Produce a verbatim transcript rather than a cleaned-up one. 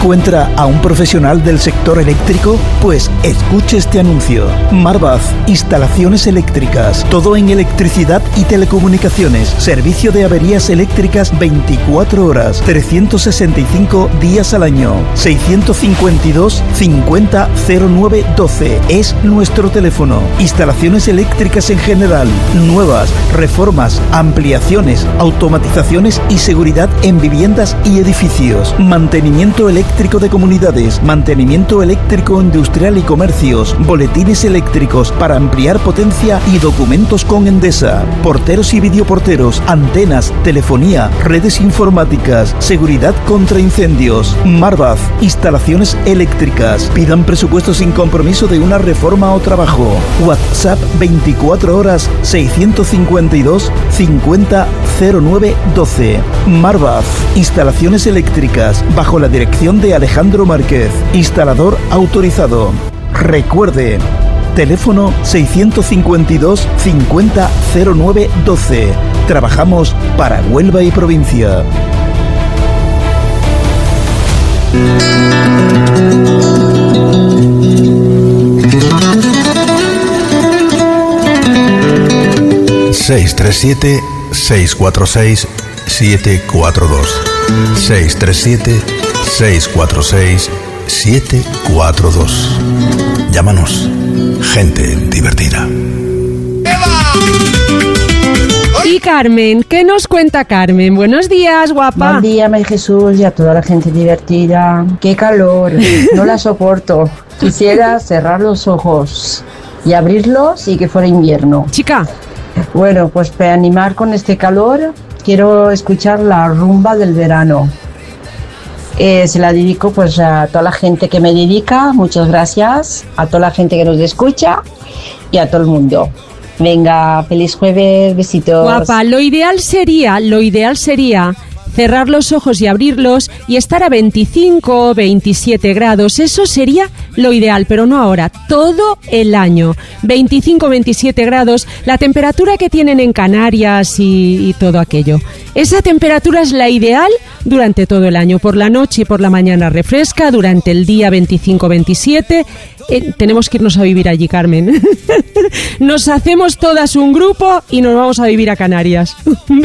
encuentra a un profesional del sector eléctrico? Pues escuche este anuncio. Marvaz, instalaciones eléctricas, todo en electricidad y telecomunicaciones, servicio de averías eléctricas veinticuatro horas, trescientos sesenta y cinco días al año. seiscientos cincuenta y dos cincuenta cero nueve doce es nuestro teléfono. Instalaciones eléctricas en general, nuevas, reformas, ampliaciones, automatizaciones y seguridad en viviendas y edificios. Mantenimiento eléctrico de comunidades, mantenimiento eléctrico industrial y comercios, boletines eléctricos para ampliar potencia y documentos con Endesa, porteros y videoporteros, antenas, telefonía, redes informáticas, seguridad contra incendios. Marvaz, instalaciones eléctricas. Pidan presupuesto sin compromiso de una reforma o trabajo. WhatsApp veinticuatro horas seiscientos cincuenta y dos cincuenta cero nueve doce. Marvaz, instalaciones eléctricas, bajo la dirección de Alejandro Márquez, instalador autorizado. Recuerde, teléfono seiscientos cincuenta y dos cincuenta cero nueve doce. Trabajamos para Huelva y provincia. seis tres siete seis cuatro seis siete cuatro dos. seis tres siete seis cuatro seis siete cuatro dos. Llámanos. Gente divertida. Y Carmen, ¿qué nos cuenta Carmen? Buenos días, guapa. Buen día, María Jesús, y a toda la gente divertida. ¡Qué calor! No la soporto. Quisiera cerrar los ojos y abrirlos y que fuera invierno. Chica. Bueno, pues para animar con este calor, quiero escuchar la rumba del verano. Eh, se la dedico pues a toda la gente que me dedica, muchas gracias, a toda la gente que nos escucha y a todo el mundo. Venga, feliz jueves, besitos. Guapa, lo ideal sería, lo ideal sería cerrar los ojos y abrirlos y estar a veinticinco, veintisiete grados. Eso sería lo ideal, pero no ahora, todo el año. veinticinco, veintisiete grados, la temperatura que tienen en Canarias y, y todo aquello. Esa temperatura es la ideal durante todo el año. Por la noche y por la mañana refresca, durante el día veinticinco, veintisiete. Eh, tenemos que irnos a vivir allí, Carmen. Nos hacemos todas un grupo y nos vamos a vivir a Canarias.